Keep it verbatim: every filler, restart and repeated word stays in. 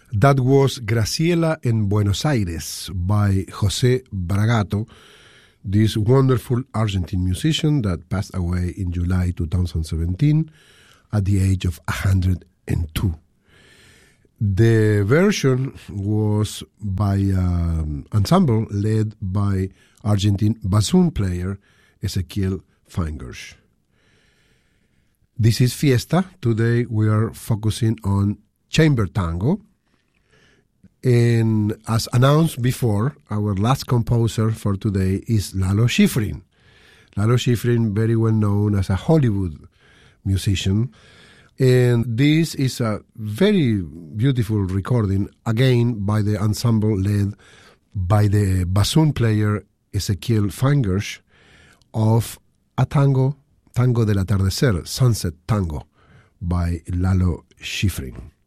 That was Graciela en Buenos Aires by José Bragato, this wonderful Argentine musician that passed away in July twenty seventeen at the age of one hundred two. The version was by an ensemble led by Argentine bassoon player Ezequiel Feingersh. This is Fiesta. Today we are focusing on chamber tango. And as announced before, our last composer for today is Lalo Schifrin. Lalo Schifrin, very well known as a Hollywood musician. And this is a very beautiful recording, again by the ensemble led by the bassoon player Ezequiel Feingersh, of a tango, Tango del Atardecer, Sunset Tango, by Lalo Schifrin.